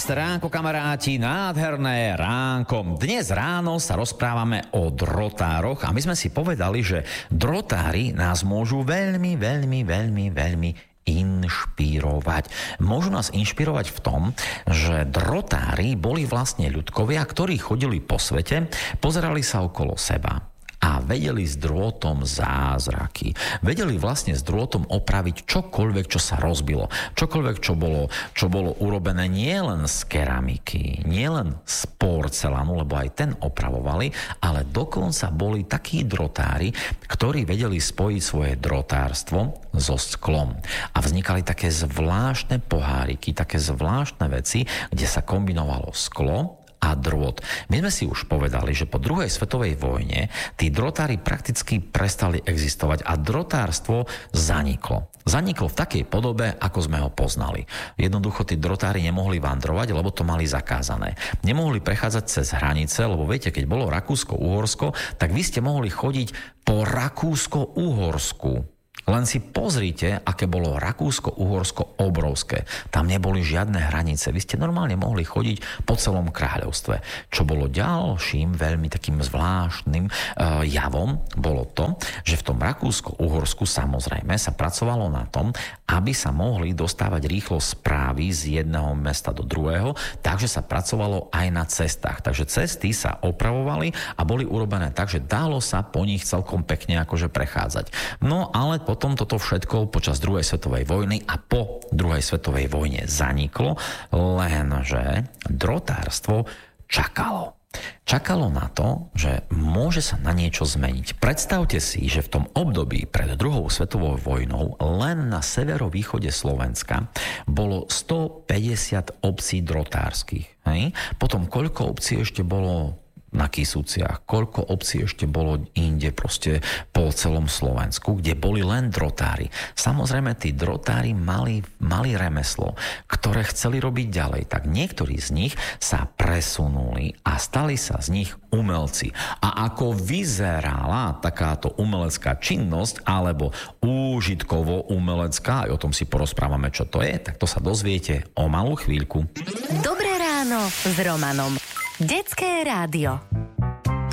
Krásne ránko, kamaráti, nádherné ránko. Dnes ráno sa rozprávame o drotároch a my sme si povedali, že drotári nás môžu veľmi inšpirovať. Môžu nás inšpirovať v tom, že drotári boli vlastne ľudkovia, ktorí chodili po svete, pozerali sa okolo seba a vedeli s drôtom zázraky. Vedeli vlastne s drôtom opraviť čokoľvek, čo sa rozbilo. Čokoľvek, čo bolo urobené nielen z keramiky, nielen z porcelánu, lebo aj ten opravovali, ale dokonca boli takí drotári, ktorí vedeli spojiť svoje drotárstvo so sklom. A vznikali také zvláštne poháriky, také zvláštne veci, kde sa kombinovalo sklo a drôt. My sme si už povedali, že po druhej svetovej vojne tí drotári prakticky prestali existovať a drotárstvo zaniklo. Zaniklo v takej podobe, ako sme ho poznali. Jednoducho tí drotári nemohli vandrovať, lebo to mali zakázané. Nemohli prechádzať cez hranice, lebo viete, keď bolo Rakúsko-Uhorsko, tak vy ste mohli chodiť po Rakúsko-Uhorsku. Len si pozrite, aké bolo Rakúsko-Uhorsko obrovské. Tam neboli žiadne hranice. Vy ste normálne mohli chodiť po celom kráľovstve. Čo bolo ďalším veľmi takým zvláštnym javom, bolo to, že v tom Rakúsko-Uhorsku samozrejme sa pracovalo na tom, aby sa mohli dostávať rýchlo správy z jedného mesta do druhého, takže sa pracovalo aj na cestách. Takže cesty sa opravovali a boli urobené tak, že dalo sa po nich celkom pekne akože prechádzať. No ale potom toto všetko počas druhej svetovej vojny a po druhej svetovej vojne zaniklo, lenže drotárstvo čakalo. Čakalo na to, že môže sa na niečo zmeniť. Predstavte si, že v tom období pred druhou svetovou vojnou len na severovýchode Slovenska bolo 150 obcí drotárskych. Hej? Potom koľko obcí ešte bolo na Kysuciach, koľko obcí ešte bolo inde proste po celom Slovensku, kde boli len drotári. Samozrejme, tí drotári mali remeslo, ktoré chceli robiť ďalej, tak niektorí z nich sa presunuli a stali sa z nich umelci. A ako vyzerala takáto umelecká činnosť, alebo úžitkovo-umelecká, aj o tom si porozprávame, čo to je, tak to sa dozviete o malú chvíľku. Dobré ráno s Romanom. Detské rádio.